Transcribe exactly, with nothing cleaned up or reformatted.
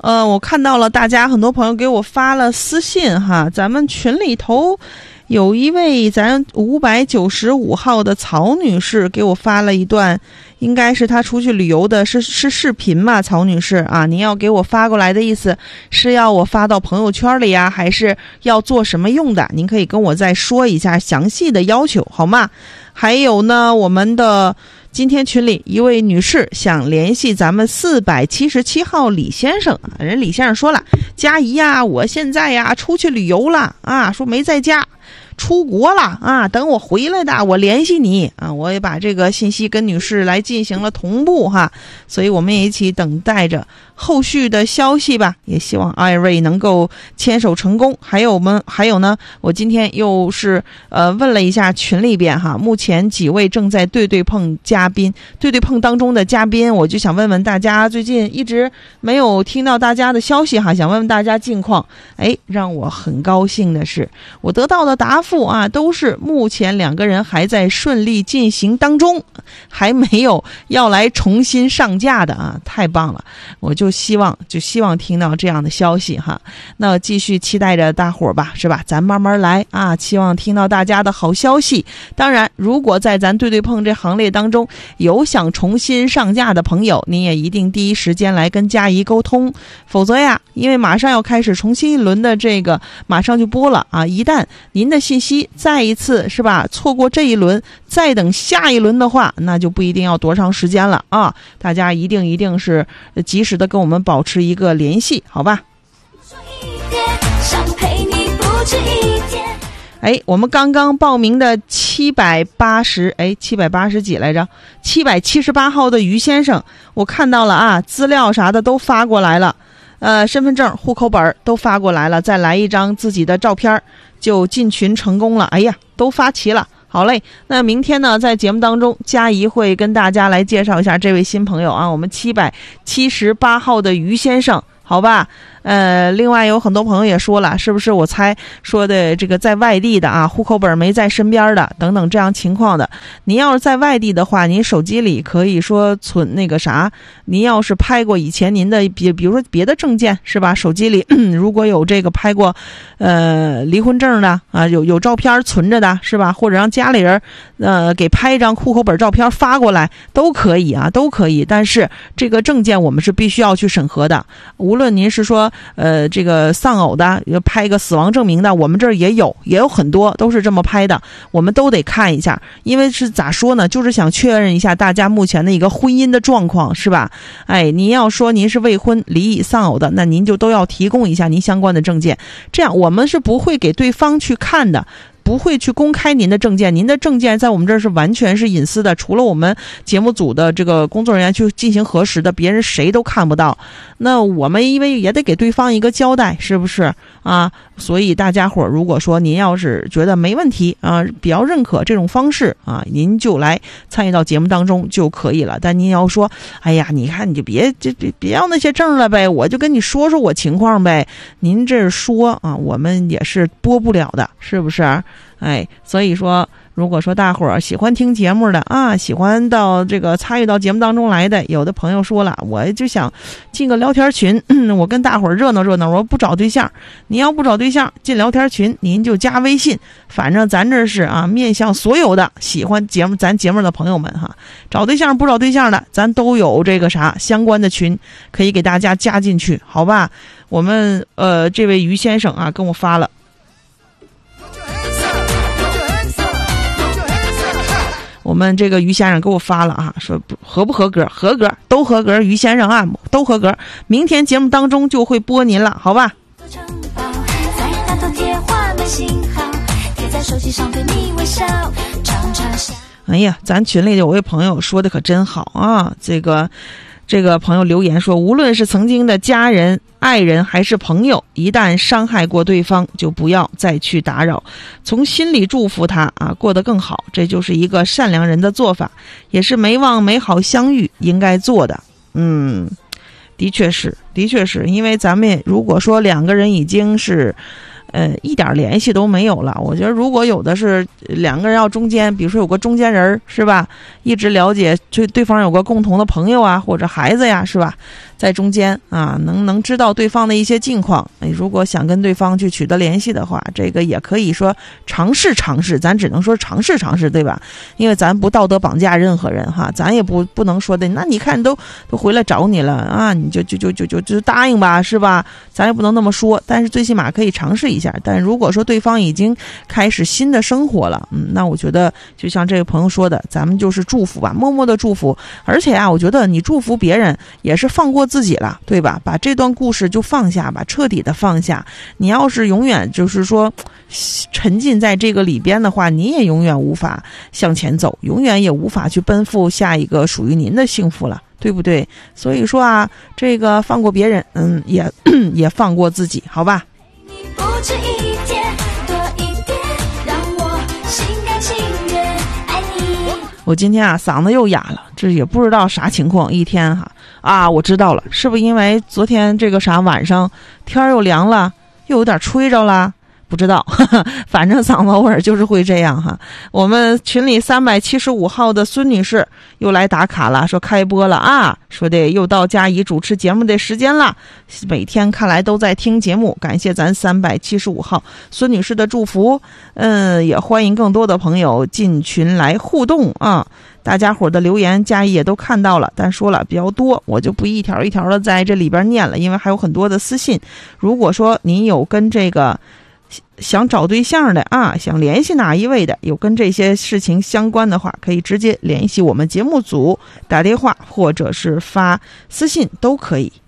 呃，我看到了大家很多朋友给我发了私信哈，咱们群里头有一位咱五百九十五号的曹女士给我发了一段，应该是她出去旅游的是是视频嘛，曹女士啊，您要给我发过来的意思是要我发到朋友圈里呀，还是要做什么用的？您可以跟我再说一下详细的要求好吗？还有呢，我们的今天群里一位女士想联系咱们四百七十七号李先生，人李先生说了，佳怡呀，我现在呀出去旅游了啊，说没在家，出国了啊，等我回来的我联系你啊，我也把这个信息跟女士来进行了同步哈，所以我们也一起等待着后续的消息吧，也希望二位能够牵手成功。还有我们还有呢，我今天又是呃问了一下群里边哈，目前几位正在对对碰嘉宾对对碰当中的嘉宾，我就想问问大家，最近一直没有听到大家的消息哈，想问问大家近况。哎，让我很高兴的是，我得到的答复啊，都是目前两个人还在顺利进行当中，还没有要来重新上架的啊，太棒了！我就希望就希望听到这样的消息哈，那继续期待着大伙儿吧，是吧？咱慢慢来啊，期望听到大家的好消息。当然，如果在咱对对碰这行列当中有想重新上架的朋友，您也一定第一时间来跟佳怡沟通，否则呀，因为马上要开始重新一轮的这个马上就播了啊，一旦您的信息再一次是吧错过这一轮，再等下一轮的话，那就不一定要多长时间了啊！大家一定一定是及时的跟我们保持一个联系，好吧？哎，我们刚刚报名的七百八十，哎，七百八十几来着，七百七十八号的于先生，我看到了啊，资料啥的都发过来了，呃，身份证、户口本都发过来了，再来一张自己的照片就进群成功了。哎呀，都发齐了。好嘞，那明天呢，在节目当中，佳怡会跟大家来介绍一下这位新朋友啊，我们七百七十八号的于先生，好吧？呃，另外有很多朋友也说了，是不是我猜说的这个在外地的啊，户口本没在身边的等等这样情况的，您要是在外地的话，您手机里可以说存那个啥，您要是拍过以前您的比比如说别的证件是吧，手机里如果有这个拍过呃离婚证的啊，有有照片存着的是吧，或者让家里人呃给拍一张户口本照片发过来都可以啊，都可以，但是这个证件我们是必须要去审核的，无论您是说呃，这个丧偶的，拍个死亡证明的，我们这儿也有，也有很多都是这么拍的，我们都得看一下，因为是咋说呢，就是想确认一下大家目前的一个婚姻的状况，是吧？哎，您要说您是未婚、离异、丧偶的，那您就都要提供一下您相关的证件，这样我们是不会给对方去看的。不会去公开您的证件，您的证件在我们这儿是完全是隐私的，除了我们节目组的这个工作人员去进行核实的，别人谁都看不到。那我们因为也得给对方一个交代，是不是啊？所以大家伙儿如果说您要是觉得没问题啊，比较认可这种方式啊，您就来参与到节目当中就可以了。但您要说，哎呀，你看你就别就别别要那些证了呗，我就跟你说说我情况呗。您这说啊，我们也是播不了的，是不是？哎，所以说，如果说大伙儿喜欢听节目的啊，喜欢到这个参与到节目当中来的，有的朋友说了，我就想进个聊天群，嗯、我跟大伙儿热闹热闹，我不找对象。你要不找对象，进聊天群，您就加微信，反正咱这是啊，面向所有的喜欢节目咱节目的朋友们哈，找对象不找对象的，咱都有这个啥相关的群，可以给大家加进去，好吧？我们呃，这位于先生啊，跟我发了。我们这个于先生给我发了啊，说不合不合格，合格都合格，于先生啊都合格，明天节目当中就会播您了，好吧？哎呀，咱群里有位朋友说的可真好啊，这个这个朋友留言说，无论是曾经的家人、爱人还是朋友，一旦伤害过对方，就不要再去打扰，从心里祝福他啊，过得更好，这就是一个善良人的做法，也是没忘美好相遇应该做的。嗯，的确是，的确是，因为咱们如果说两个人已经是呃，一点联系都没有了。我觉得如果有的是两个人要中间，比如说有个中间人是吧，一直了解对对方有个共同的朋友啊或者孩子呀是吧， 在中间啊，能能知道对方的一些近况。如果想跟对方去取得联系的话，这个也可以说尝试尝试，咱只能说尝试尝试，对吧？因为咱不道德绑架任何人哈，咱也不不能说的，那你看都都回来找你了啊，你就就就就就就答应吧，是吧？咱也不能那么说，但是最起码可以尝试一下。但如果说对方已经开始新的生活了，嗯，那我觉得就像这位朋友说的，咱们就是祝福吧，默默的祝福。而且啊，我觉得你祝福别人也是放过自己了，对吧？把这段故事就放下吧，彻底的放下。你要是永远就是说沉浸在这个里边的话，你也永远无法向前走，永远也无法去奔赴下一个属于您的幸福了，对不对？所以说啊，这个放过别人，嗯，也也放过自己，好吧？ 你不止一天多一点，让我心甘情愿爱你。 我今天啊嗓子又哑了，这也不知道啥情况，一天哈啊，我知道了，是不是因为昨天这个啥晚上天又凉了，又有点吹着了？不知道，呵呵，反正嗓子偶尔就是会这样哈。我们群里三百七十五号的孙女士又来打卡了，说开播了啊，说的又到佳怡主持节目的时间了，每天看来都在听节目，感谢咱三百七十五号孙女士的祝福，嗯，也欢迎更多的朋友进群来互动啊。大家伙的留言佳怡也都看到了，但说了比较多，我就不一条一条的在这里边念了，因为还有很多的私信。如果说您有跟这个想找对象的啊，想联系哪一位的，有跟这些事情相关的话，可以直接联系我们节目组，打电话或者是发私信都可以。